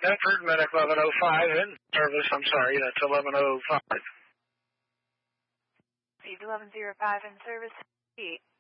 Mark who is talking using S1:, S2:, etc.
S1: Bedford, Medic 1105 in service. I'm sorry, that's 1105.
S2: Received 1105 in service.